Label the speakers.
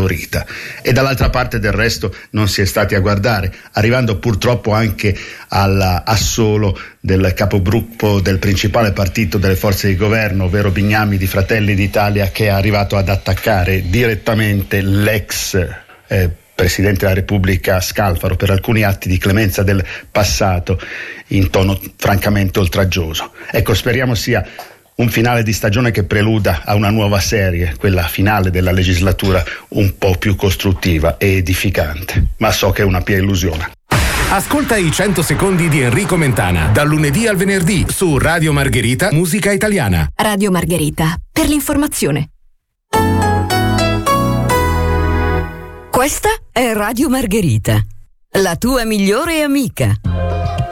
Speaker 1: colorita. E dall'altra parte del resto non si è stati a guardare, arrivando purtroppo anche all'assolo del capogruppo del principale partito delle forze di governo, ovvero Bignami di Fratelli d'Italia, che è arrivato ad attaccare direttamente l'ex Presidente della Repubblica Scalfaro per alcuni atti di clemenza del passato in tono francamente oltraggioso. Ecco, speriamo sia un finale di stagione che preluda a una nuova serie, quella finale della legislatura, un po' più costruttiva e edificante, ma so che è una pia illusione.
Speaker 2: Ascolta i 100 secondi di Enrico Mentana, dal lunedì al venerdì su Radio Margherita, musica italiana.
Speaker 3: Radio Margherita, per l'informazione. Questa è Radio Margherita, la tua migliore amica.